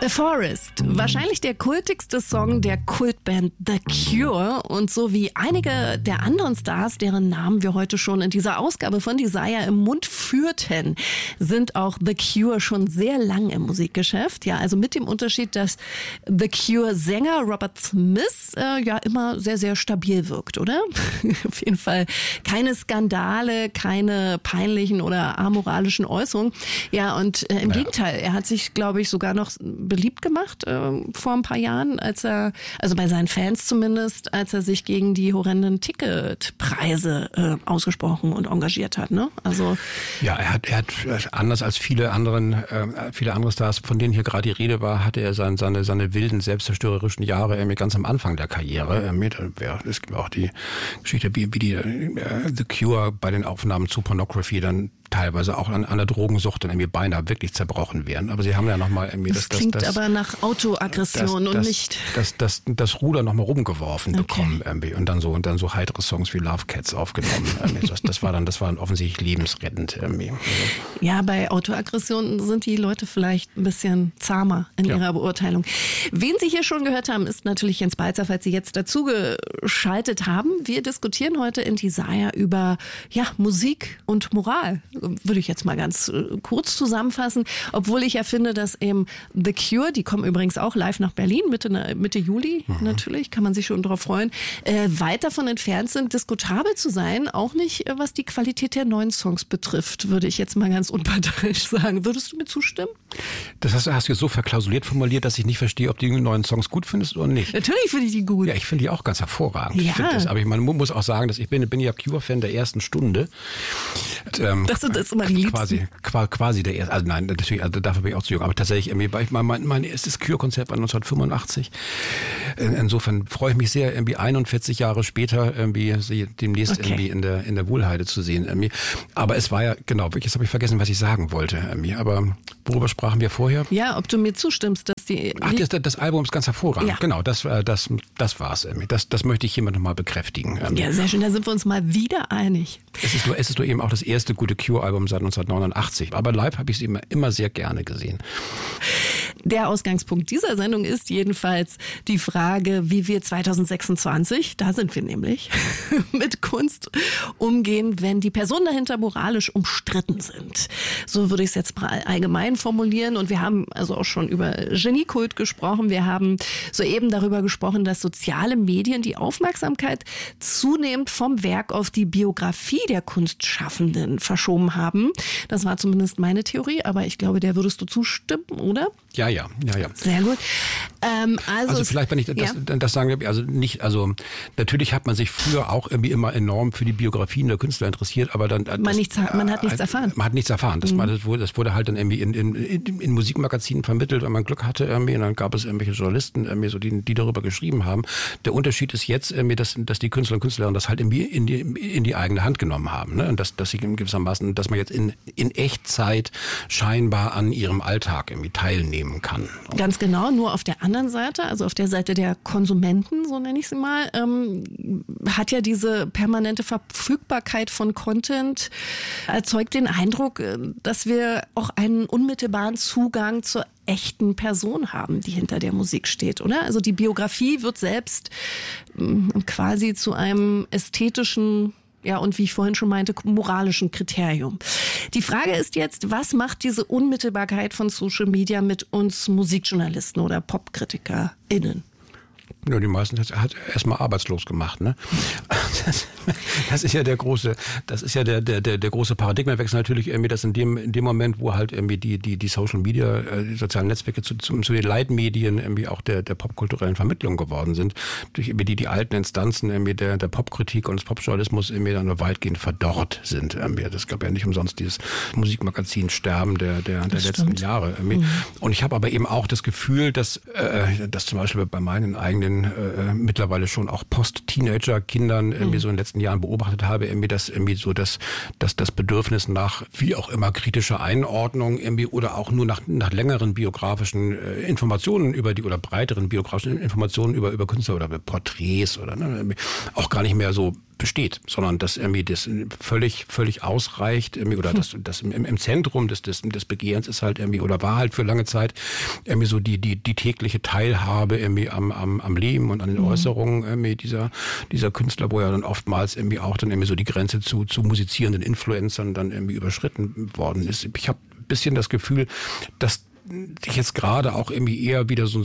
The Forest, wahrscheinlich der kultigste Song der Kultband The Cure und so wie einige der anderen Stars, deren Namen wir heute schon in dieser Ausgabe von Desire im Mund führten, sind auch The Cure schon sehr lang im Musikgeschäft. Ja, also mit dem Unterschied, dass The Cure-Sänger Robert Smith ja immer sehr, sehr stabil wirkt, oder? Auf jeden Fall keine Skandale, keine peinlichen oder amoralischen Äußerungen. Ja, und im Gegenteil, er hat sich, glaube ich, sogar noch beliebt gemacht vor ein paar Jahren, als er, also bei seinen Fans zumindest, als er sich gegen die horrenden Ticketpreise ausgesprochen und engagiert hat, ne? Also ja, er hat anders als viele andere Stars, von denen hier gerade die Rede war, hatte er seine wilden, selbstzerstörerischen Jahre ganz am Anfang der Karriere. Es gibt auch die Geschichte, wie die The Cure bei den Aufnahmen zu Pornography dann teilweise auch an der Drogensucht dann irgendwie beinahe wirklich zerbrochen wären. Aber sie haben ja nochmal irgendwie das klingt aber nach Autoaggression und nicht das Ruder nochmal rumgeworfen bekommen irgendwie und dann so heitere Songs wie Love Cats aufgenommen. Das war dann offensichtlich lebensrettend irgendwie. Ja, bei Autoaggressionen sind die Leute vielleicht ein bisschen zahmer in ihrer Beurteilung. Wen Sie hier schon gehört haben, ist natürlich Jens Balzer, falls Sie jetzt dazugeschaltet haben. Wir diskutieren heute in Desire über Musik und Moral. Würde ich jetzt mal ganz kurz zusammenfassen, obwohl ich ja finde, dass eben The Cure, die kommen übrigens auch live nach Berlin, Mitte Juli natürlich, kann man sich schon drauf freuen, weit davon entfernt sind, diskutabel zu sein, auch nicht, was die Qualität der neuen Songs betrifft, würde ich jetzt mal ganz unparteiisch sagen. Würdest du mir zustimmen? Das hast du jetzt so verklausuliert formuliert, dass ich nicht verstehe, ob du die neuen Songs gut findest oder nicht. Natürlich finde ich die gut. Ja, ich finde die auch ganz hervorragend. Ja. Aber man muss auch sagen, dass ich bin ja Cure-Fan der ersten Stunde. Das ist immer die Liebsten. Quasi der erste. Also nein, natürlich, dafür bin ich auch zu jung. Aber tatsächlich, mein erstes Cure-Konzert war 1985. Insofern freue ich mich sehr, 41 Jahre später sie demnächst in der Wohlheide zu sehen. Aber es war ja, genau, jetzt habe ich vergessen, was ich sagen wollte. Aber worüber sprachen wir vorher? Ja, ob du mir zustimmst, dass die... Das Album ist ganz hervorragend. Ja. Genau, das war's. Das möchte ich hiermit nochmal bekräftigen. Ja, sehr schön, da sind wir uns mal wieder einig. Es ist nur eben auch das erste gute Cure-Album seit 1989. Aber live habe ich sie immer sehr gerne gesehen. Der Ausgangspunkt dieser Sendung ist jedenfalls die Frage, wie wir 2026, da sind wir nämlich, mit Kunst umgehen, wenn die Personen dahinter moralisch umstritten sind. So würde ich es jetzt mal allgemein formulieren. Und wir haben also auch schon über Geniekult gesprochen. Wir haben soeben darüber gesprochen, dass soziale Medien die Aufmerksamkeit zunehmend vom Werk auf die Biografie der Kunstschaffenden verschoben haben. Das war zumindest meine Theorie, aber ich glaube, der würdest du zustimmen, oder? Ja. Sehr gut. Also vielleicht, wenn ich das sagen darf, natürlich hat man sich früher auch irgendwie immer enorm für die Biografien der Künstler interessiert, aber dann... Man hat nichts erfahren. Man hat nichts erfahren. Das wurde halt dann irgendwie in Musikmagazinen vermittelt, wenn man Glück hatte irgendwie, und dann gab es irgendwelche Journalisten irgendwie so, die darüber geschrieben haben. Der Unterschied ist jetzt irgendwie, dass die Künstler und Künstlerinnen das halt irgendwie in die eigene Hand genommen haben, ne? Und dass sie gewissermaßen, dass man jetzt in Echtzeit scheinbar an ihrem Alltag irgendwie teilnehmen kann. Ganz genau, nur auf der anderen Seite, also auf der Seite der Konsumenten, so nenne ich sie mal, hat ja diese permanente Verfügbarkeit von Content erzeugt den Eindruck, dass wir auch einen unmittelbaren Zugang zur echten Person haben, die hinter der Musik steht, oder? Also die Biografie wird selbst quasi zu einem ästhetischen, ja, und wie ich vorhin schon meinte, moralischen Kriterium. Die Frage ist jetzt, was macht diese Unmittelbarkeit von Social Media mit uns Musikjournalisten oder PopkritikerInnen? Ja, die meisten hat erstmal arbeitslos gemacht, ne? Das ist ja der große Paradigmenwechsel natürlich irgendwie, dass in dem Moment, wo halt irgendwie die Social Media, die sozialen Netzwerke zu den Leitmedien irgendwie auch der popkulturellen Vermittlung geworden sind, durch irgendwie die alten Instanzen irgendwie der Popkritik und des Popjournalismus irgendwie dann nur weitgehend verdorrt sind. Das gab ja nicht umsonst dieses Musikmagazin Sterben der letzten Jahre irgendwie. Und ich habe aber eben auch das Gefühl, dass zum Beispiel bei meinen eigenen mittlerweile schon auch Post-Teenager-Kindern irgendwie so in den letzten Jahren beobachtet habe, irgendwie das Bedürfnis nach wie auch immer kritischer Einordnung irgendwie oder auch nur nach längeren biografischen Informationen oder breiteren biografischen Informationen über Künstler oder über Porträts oder auch gar nicht mehr so besteht, sondern dass irgendwie das völlig ausreicht, irgendwie, oder das im Zentrum des Begehrens ist halt irgendwie, oder war halt für lange Zeit irgendwie so die tägliche Teilhabe irgendwie am Leben und an den Äußerungen irgendwie dieser Künstler, wo ja dann oftmals irgendwie auch dann irgendwie so die Grenze zu musizierenden Influencern dann irgendwie überschritten worden ist. Ich habe ein bisschen das Gefühl, dass sich jetzt gerade auch irgendwie eher wieder so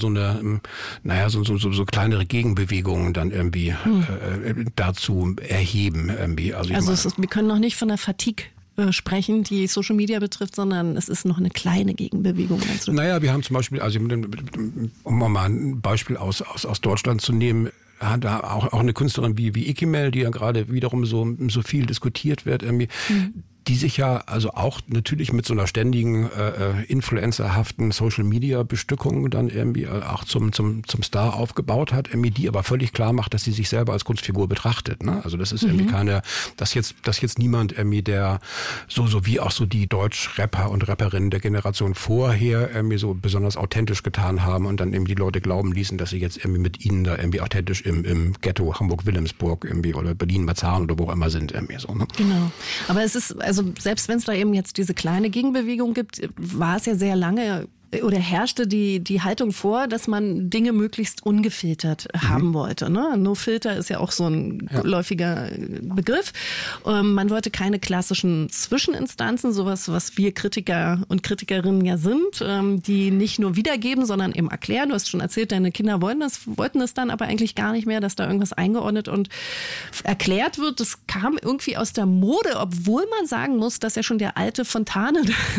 kleinere Gegenbewegungen dann irgendwie dazu erheben. Irgendwie. Also wir können noch nicht von der Fatigue sprechen, die Social Media betrifft, sondern es ist noch eine kleine Gegenbewegung. Naja, wir haben zum Beispiel, also um mal ein Beispiel aus Deutschland zu nehmen, hat da auch eine Künstlerin wie Ikimel, die ja gerade wiederum so viel diskutiert wird, irgendwie, die sich ja also auch natürlich mit so einer ständigen influencerhaften Social-Media-Bestückung dann irgendwie auch zum Star aufgebaut hat, irgendwie, die aber völlig klar macht, dass sie sich selber als Kunstfigur betrachtet. Ne? Also das ist irgendwie dass jetzt niemand irgendwie, der so wie auch so die Deutsch-Rapper und Rapperinnen der Generation vorher irgendwie so besonders authentisch getan haben und dann eben die Leute glauben ließen, dass sie jetzt irgendwie mit ihnen da irgendwie authentisch im Ghetto Hamburg-Wilhelmsburg irgendwie oder Berlin-Marzahn oder wo auch immer sind irgendwie so. Ne? Genau. Aber es ist, also selbst wenn es da eben jetzt diese kleine Gegenbewegung gibt, war es ja sehr lange oder herrschte die Haltung vor, dass man Dinge möglichst ungefiltert haben wollte. Ne? No Filter ist ja auch so ein läufiger Begriff. Man wollte keine klassischen Zwischeninstanzen, sowas, was wir Kritiker und Kritikerinnen ja sind, die nicht nur wiedergeben, sondern eben erklären. Du hast schon erzählt, deine Kinder wollten es dann aber eigentlich gar nicht mehr, dass da irgendwas eingeordnet und erklärt wird. Das kam irgendwie aus der Mode, obwohl man sagen muss, dass ja schon der alte Fontane,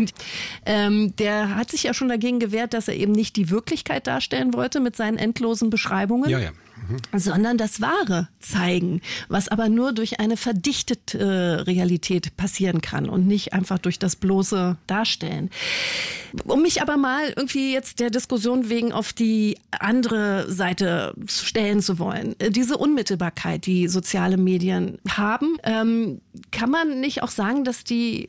der hat sich ja schon dagegen gewehrt, dass er eben nicht die Wirklichkeit darstellen wollte mit seinen endlosen Beschreibungen. Ja. Sondern das Wahre zeigen, was aber nur durch eine verdichtete Realität passieren kann und nicht einfach durch das bloße Darstellen. Um mich aber mal irgendwie jetzt der Diskussion wegen auf die andere Seite stellen zu wollen, diese Unmittelbarkeit, die soziale Medien haben, kann man nicht auch sagen, dass die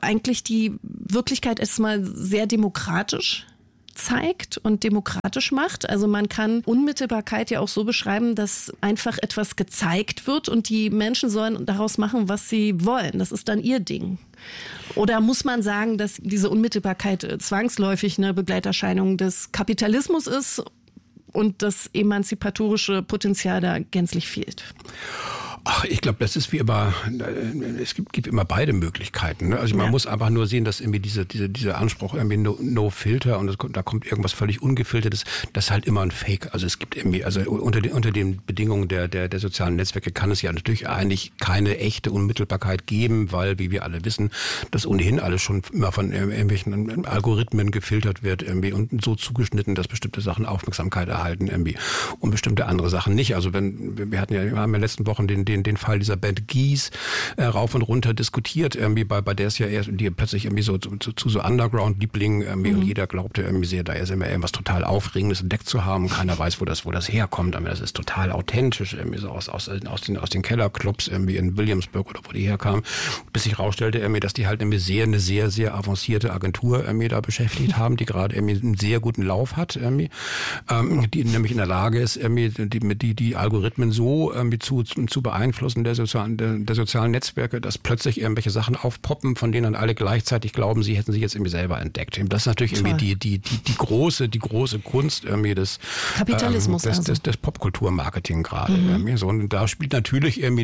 Wirklichkeit erstmal sehr demokratisch zeigt und demokratisch macht. Also man kann Unmittelbarkeit ja auch so beschreiben, dass einfach etwas gezeigt wird und die Menschen sollen daraus machen, was sie wollen. Das ist dann ihr Ding. Oder muss man sagen, dass diese Unmittelbarkeit zwangsläufig eine Begleiterscheinung des Kapitalismus ist und das emanzipatorische Potenzial da gänzlich fehlt? Ach, ich glaube, das ist wie immer, es gibt immer beide Möglichkeiten. Ne? Also man muss einfach nur sehen, dass irgendwie dieser Anspruch irgendwie no Filter und da kommt irgendwas völlig Ungefiltertes, das ist halt immer ein Fake. Also es gibt irgendwie, also unter den Bedingungen der sozialen Netzwerke kann es ja natürlich eigentlich keine echte Unmittelbarkeit geben, weil, wie wir alle wissen, das ohnehin alles schon immer von irgendwelchen Algorithmen gefiltert wird irgendwie und so zugeschnitten, dass bestimmte Sachen Aufmerksamkeit erhalten irgendwie und bestimmte andere Sachen nicht. Also wir haben ja in den letzten Wochen den Fall dieser Band Geese rauf und runter diskutiert, irgendwie bei der es ja die plötzlich irgendwie so zu so Underground-Lieblingen irgendwie und jeder glaubte irgendwie sehr, da ist immer irgendwas total Aufregendes entdeckt zu haben. Keiner weiß, wo das herkommt, aber das ist total authentisch, irgendwie so aus den Kellerclubs irgendwie in Williamsburg oder wo die herkamen, bis sich rausstellte irgendwie, dass die halt irgendwie eine sehr, sehr avancierte Agentur irgendwie da beschäftigt haben, die gerade irgendwie einen sehr guten Lauf hat, irgendwie, die nämlich in der Lage ist, irgendwie die Algorithmen so irgendwie zu beeinflussen der sozialen Netzwerke, dass plötzlich irgendwelche Sachen aufpoppen, von denen dann alle gleichzeitig glauben, sie hätten sich jetzt irgendwie selber entdeckt. Das ist natürlich irgendwie die große Kunst irgendwie des Kapitalismus, des Popkulturmarketing gerade. So, und da spielt natürlich irgendwie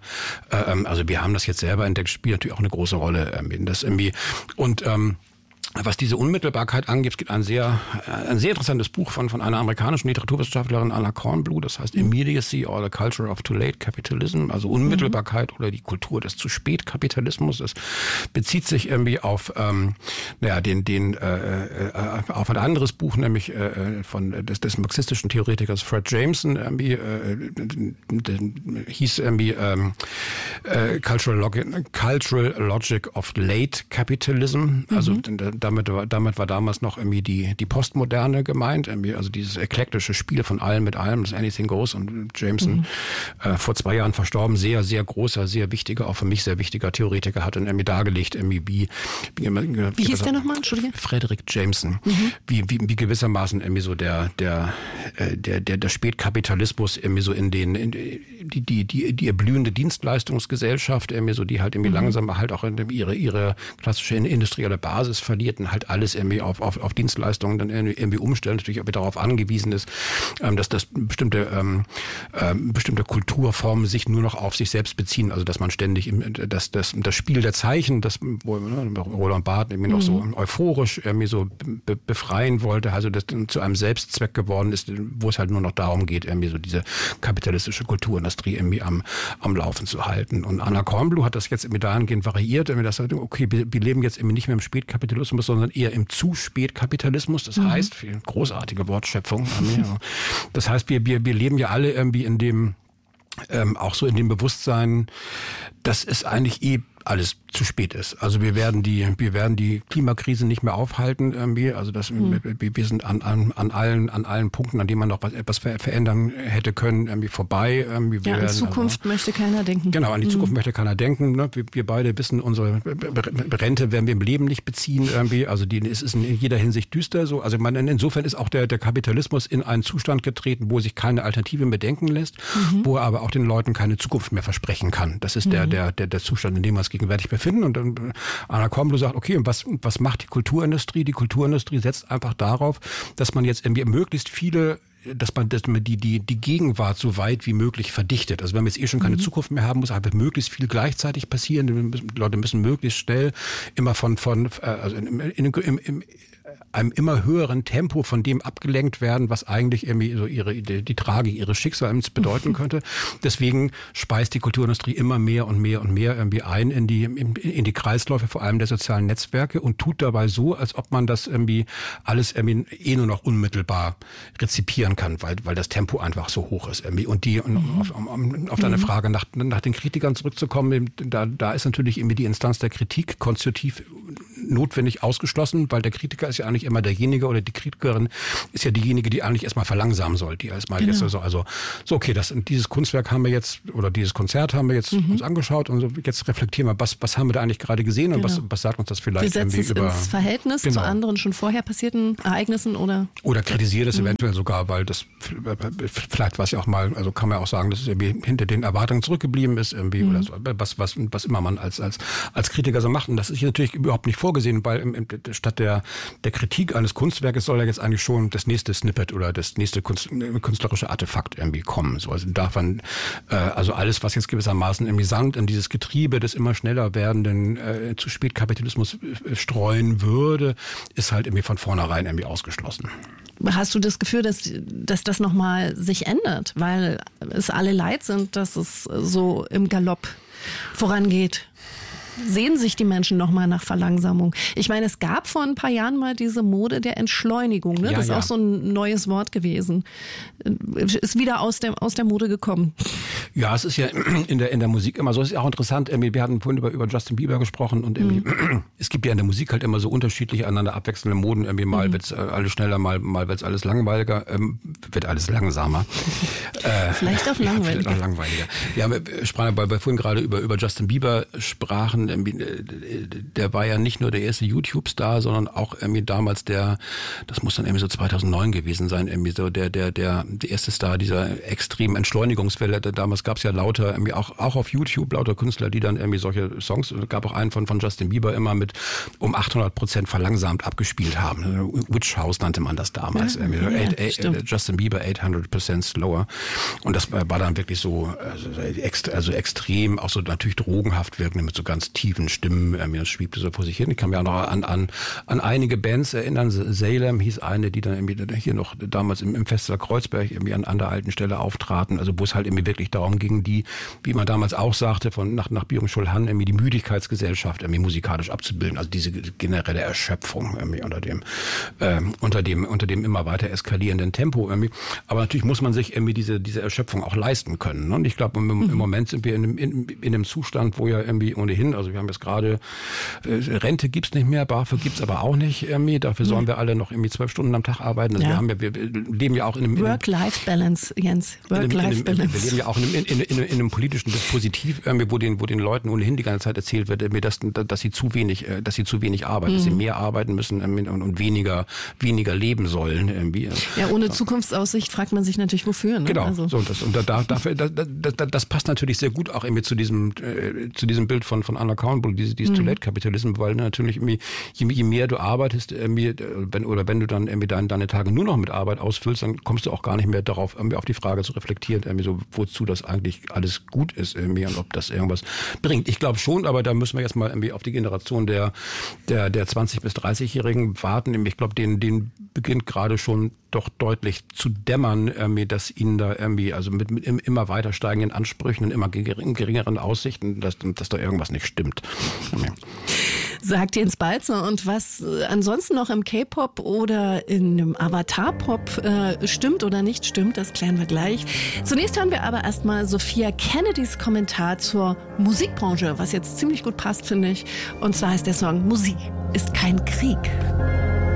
also wir haben das jetzt selber entdeckt, spielt natürlich auch eine große Rolle das irgendwie und was diese Unmittelbarkeit angeht, es gibt ein sehr interessantes Buch von einer amerikanischen Literaturwissenschaftlerin, Anna Kornbluh, das heißt Immediacy or the Culture of Too Late Capitalism, also Unmittelbarkeit oder die Kultur des zu spät Kapitalismus. Das bezieht sich irgendwie auf auf ein anderes Buch, nämlich des marxistischen Theoretikers Fred Jameson, irgendwie hieß irgendwie Cultural Logic of Late Capitalism, also damit war damals noch irgendwie die Postmoderne gemeint, irgendwie, also dieses eklektische Spiel von allem mit allem, das Anything Goes, und Jameson, vor 2 Jahren verstorben, sehr, sehr großer, sehr wichtiger, auch für mich sehr wichtiger Theoretiker, hat dann irgendwie dargelegt, irgendwie wie hieß der nochmal? Entschuldige? Frederick Jameson, wie gewissermaßen irgendwie so der Spätkapitalismus irgendwie so in die erblühende Dienstleistungsgesellschaft irgendwie so, die halt irgendwie langsam halt auch ihre klassische industrielle Basis verliert und halt alles irgendwie auf Dienstleistungen dann irgendwie umstellen, natürlich aber darauf angewiesen ist, dass bestimmte Kulturformen sich nur noch auf sich selbst beziehen, also dass man ständig das Spiel der Zeichen, das wo Roland Barthes irgendwie noch so euphorisch irgendwie so befreien wollte, also das zu einem Selbstzweck geworden ist, wo es halt nur noch darum geht, irgendwie so diese kapitalistische Kulturindustrie irgendwie am Laufen zu halten. Und Anna Kornbluh hat das jetzt irgendwie dahingehend variiert, irgendwie das sagt, okay, wir leben jetzt irgendwie nicht mehr im Spätkapitalismus, sondern eher im Zu-Spätkapitalismus. Das heißt, großartige Wortschöpfung. Das heißt, wir leben ja alle irgendwie in dem auch so in dem Bewusstsein, dass es eigentlich alles zu spät ist. Also wir werden die Klimakrise nicht mehr aufhalten irgendwie. Also wir sind an allen Punkten, an denen man noch etwas verändern hätte können, irgendwie vorbei. An Zukunft möchte keiner denken. Genau, an die Zukunft möchte keiner denken. Ne? Wir beide wissen, unsere Rente werden wir im Leben nicht beziehen irgendwie. Also es ist in jeder Hinsicht düster. So, also insofern ist auch der Kapitalismus in einen Zustand getreten, wo sich keine Alternative mehr denken lässt, wo er aber auch den Leuten keine Zukunft mehr versprechen kann. Das ist der Zustand, in dem wir uns gegenwärtig befinden. Und dann Anna Kornbluh sagt, okay, und was macht die Kulturindustrie? Die Kulturindustrie setzt einfach darauf, dass man jetzt irgendwie möglichst viele, dass man die Gegenwart so weit wie möglich verdichtet. Also wenn wir jetzt schon keine Zukunft mehr haben, muss einfach möglichst viel gleichzeitig passieren. Die Leute müssen möglichst schnell immer also in einem immer höheren Tempo von dem abgelenkt werden, was eigentlich irgendwie so die Tragik ihres Schicksals bedeuten könnte. Deswegen speist die Kulturindustrie immer mehr und mehr und mehr irgendwie ein in die Kreisläufe, vor allem der sozialen Netzwerke, und tut dabei so, als ob man das irgendwie alles irgendwie nur noch unmittelbar rezipieren kann, weil das Tempo einfach so hoch ist irgendwie. Und auf deine Frage nach den Kritikern zurückzukommen, da ist natürlich irgendwie die Instanz der Kritik konstitutiv notwendig ausgeschlossen, weil der Kritiker ist ja eigentlich immer derjenige, oder die Kritikerin ist ja diejenige, die eigentlich erstmal verlangsamen soll, die erstmal jetzt okay, dieses Kunstwerk haben wir jetzt, oder dieses Konzert haben wir jetzt uns angeschaut, und so, jetzt reflektieren wir, was haben wir da eigentlich gerade gesehen, und was sagt uns das vielleicht irgendwie über... Wir setzen es ins Verhältnis zu anderen schon vorher passierten Ereignissen, oder kritisiert es eventuell sogar, weil das vielleicht war es ja auch mal, also kann man ja auch sagen, dass es irgendwie hinter den Erwartungen zurückgeblieben ist irgendwie, oder so, was immer man als Kritiker so macht. Und das ist hier natürlich überhaupt nicht vorgesehen, weil statt der Kritik eines Kunstwerkes soll ja jetzt eigentlich schon das nächste Snippet oder das nächste künstlerische Artefakt irgendwie kommen. So, also darf man, also alles, was jetzt gewissermaßen irgendwie Sand in dieses Getriebe des immer schneller werdenden zu Spätkapitalismus streuen würde, ist halt irgendwie von vornherein irgendwie ausgeschlossen. Hast du das Gefühl, dass das nochmal sich ändert, weil es alle leid sind, dass es so im Galopp vorangeht? Sehen sich die Menschen nochmal nach Verlangsamung? Ich meine, es gab vor ein paar Jahren mal diese Mode der Entschleunigung. Ne? Das ist auch so ein neues Wort gewesen. Ist wieder aus der Mode gekommen. Ja, es ist ja in der Musik immer so. Es ist auch interessant. Wir hatten vorhin über Justin Bieber gesprochen, und es gibt ja in der Musik halt immer so unterschiedliche, einander abwechselnde Moden. Irgendwie mal wird's alles schneller, mal wird's alles langweiliger, wird alles langsamer. Vielleicht auch langweiliger. Vielleicht auch langweiliger. Ja, wir sprachen bei vorhin gerade über Justin Bieber sprachen. Der war ja nicht nur der erste YouTube-Star, sondern auch irgendwie damals das muss dann irgendwie so 2009 gewesen sein, irgendwie so der erste Star dieser extremen Entschleunigungswelle. Damals gab es ja lauter, irgendwie auch auf YouTube, lauter Künstler, die dann irgendwie solche Songs, es gab auch einen von Justin Bieber immer mit 800% verlangsamt abgespielt haben. Witch House nannte man das damals. Justin Bieber 800% slower. Und das war dann wirklich so, also extrem, auch so natürlich drogenhaft wirkend, mit so ganz tiefen Stimmen, das schwebte so vor sich hin. Ich kann mich auch noch an einige Bands erinnern. Salem hieß eine, die dann irgendwie hier noch damals im Festsaal Kreuzberg irgendwie an der alten Stelle auftraten. Also wo es halt irgendwie wirklich darum ging, die, wie man damals auch sagte, nach Byung-Chul Han, irgendwie die Müdigkeitsgesellschaft irgendwie musikalisch abzubilden. Also diese generelle Erschöpfung irgendwie unter dem immer weiter eskalierenden Tempo irgendwie. Aber natürlich muss man sich irgendwie diese Erschöpfung auch leisten können. Und ich glaube, im Moment sind wir in einem Zustand, wo ja irgendwie ohnehin, Also wir haben jetzt gerade, Rente gibt's nicht mehr, BAföG gibt's aber auch nicht irgendwie. Dafür sollen wir alle noch irgendwie 12 Stunden am Tag arbeiten. Also wir leben ja auch in einem Work-Life-Balance, Jens. Work-Life-Balance. Wir leben ja auch in einem politischen Dispositiv, wo den Leuten ohnehin die ganze Zeit erzählt wird, dass sie zu wenig arbeiten, dass sie mehr arbeiten müssen und weniger leben sollen. Irgendwie. Ja, ohne Zukunftsaussicht fragt man sich natürlich, wofür. Ne? Genau. Also. Das passt natürlich sehr gut auch irgendwie zu diesem Bild von Unaccountable, dieses Too Late Capitalism, weil natürlich irgendwie, je mehr du arbeitest, wenn du dann irgendwie deine Tage nur noch mit Arbeit ausfüllst, dann kommst du auch gar nicht mehr darauf, irgendwie auf die Frage zu reflektieren, irgendwie so, wozu das eigentlich alles gut ist irgendwie und ob das irgendwas bringt. Ich glaube schon, aber da müssen wir jetzt mal irgendwie auf die Generation der 20- bis 30-Jährigen warten. Ich glaube, denen beginnt gerade schon doch deutlich zu dämmern, dass ihnen da irgendwie, also mit immer weiter steigenden Ansprüchen und immer geringeren Aussichten, dass da irgendwas nicht stimmt. Sagt Jens Balzer. Und was ansonsten noch im K-Pop oder in dem Avatar-Pop stimmt oder nicht stimmt, das klären wir gleich. Zunächst hören wir aber erstmal Sophia Kennedys Kommentar zur Musikbranche, was jetzt ziemlich gut passt, finde ich. Und zwar heißt der Song "Musik ist kein Krieg".